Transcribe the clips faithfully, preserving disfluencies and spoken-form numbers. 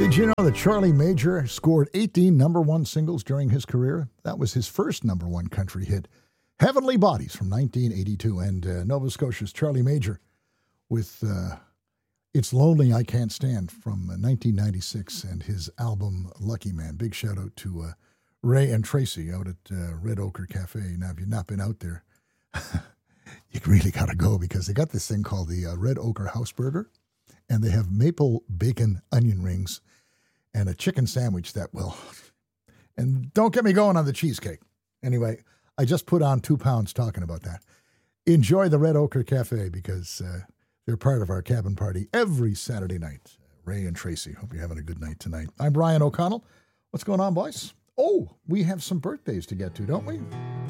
Did you know that Charlie Major scored eighteen number one singles during his career? That was his first number one country hit, Heavenly Bodies from nineteen eighty-two. And uh, Nova Scotia's Charlie Major with uh, It's Lonely I Can't Stand from uh, nineteen ninety-six and his album Lucky Man. Big shout out to uh, Ray and Tracy out at uh, Red Ochre Cafe. Now, if you've not been out there, you really got to go because they got this thing called the uh, Red Ochre House Burger, and they have maple bacon onion rings and a chicken sandwich that will, and don't get me going on the cheesecake. Anyway, I just put on two pounds talking about that. Enjoy the Red Ochre Cafe because uh, they're part of our cabin party every Saturday night. Ray and Tracy, hope you're having a good night tonight. I'm Brian O'Connell. What's going on, boys? Oh, we have some birthdays to get to, don't we?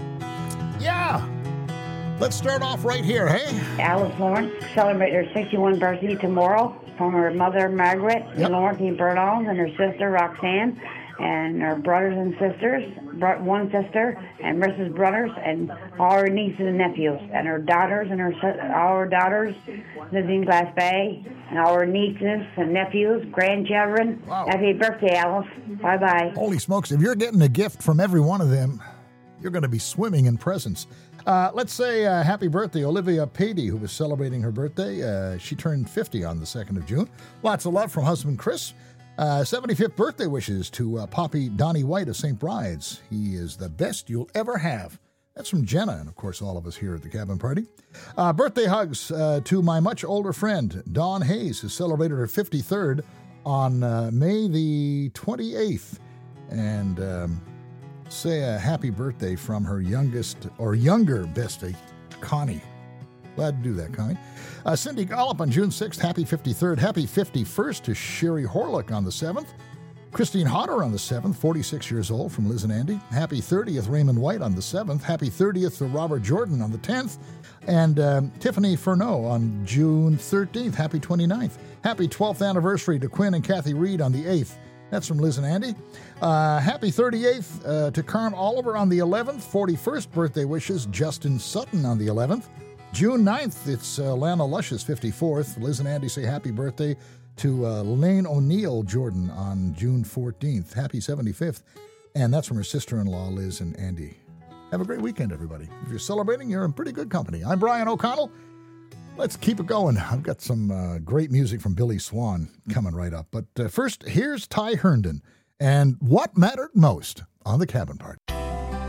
Yeah! Let's start off right here, hey? Alice Lawrence celebrated her sixty-first birthday tomorrow from her mother, Margaret, Yep. Lawrence E. Burdons, and her sister, Roxanne, and her brothers and sisters, bro- one sister, and Missus Brothers, and all her nieces and nephews, and her daughters, and her si- all her daughters live in Glass Bay, and all her nieces and nephews, grandchildren. Wow. Happy birthday, Alice. Bye-bye. Holy smokes, if you're getting a gift from every one of them, you're going to be swimming in presents. Uh, let's say uh, happy birthday, Olivia Pady, who was celebrating her birthday. Uh, she turned fifty on the second of June. Lots of love from husband Chris. Uh, seventy-fifth birthday wishes to uh, Poppy Donnie White of Saint Bride's. He is the best you'll ever have. That's from Jenna, and of course all of us here at the cabin party. Uh, birthday hugs uh, to my much older friend, Dawn Hayes, who celebrated her fifty-third on uh, May the twenty-eighth. And um, say a happy birthday from her youngest or younger bestie, Connie. Glad to do that, Connie. Uh, Cindy Gollop on June sixth, happy fifty-third. Happy fifty-first to Sherry Horlick on the seventh. Christine Hodder on the seventh, forty-six years old, from Liz and Andy. Happy thirtieth, Raymond White on the seventh. Happy thirtieth to Robert Jordan on the tenth. And um, Tiffany Furneaux on June thirteenth, happy twenty-ninth. Happy twelfth anniversary to Quinn and Kathy Reed on the eighth. That's from Liz and Andy. Uh, happy thirty-eighth uh, to Carm Oliver on the eleventh. forty-first birthday wishes, Justin Sutton on the eleventh. June ninth, it's uh, Lana Lush's fifty-fourth. Liz and Andy say happy birthday to uh, Lane O'Neill Jordan on June fourteenth. Happy seventy-fifth. And that's from her sister-in-law, Liz and Andy. Have a great weekend, everybody. If you're celebrating, you're in pretty good company. I'm Brian O'Connell. Let's keep it going. I've got some uh, great music from Billy Swan coming right up. But uh, first, here's Ty Herndon and What Mattered Most on the Cabin Party.